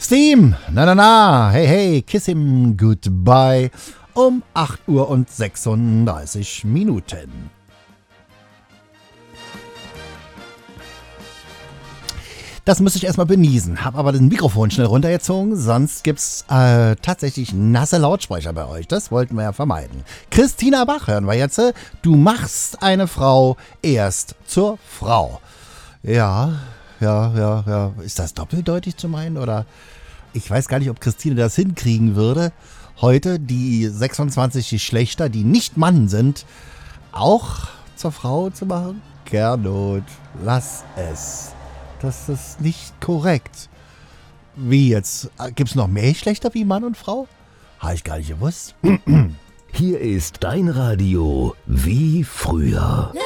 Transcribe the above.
Steam, na, hey, hey, kiss him goodbye um 8 Uhr und 36 Minuten. Das müsste ich erstmal benießen, hab aber das Mikrofon schnell runtergezogen, sonst gibt's tatsächlich nasse Lautsprecher bei euch. Das wollten wir ja vermeiden. Christina Bach hören wir jetzt. Du machst eine Frau erst zur Frau. Ja. Ist das doppeldeutig zu meinen? Oder ich weiß gar nicht, ob Christine das hinkriegen würde, heute die 26 Geschlechter, die nicht Mann sind, auch zur Frau zu machen. Gernot, lass es. Das ist nicht korrekt. Wie jetzt? Gibt's noch mehr Geschlechter wie Mann und Frau? Habe ich gar nicht gewusst. Hier ist dein Radio wie früher.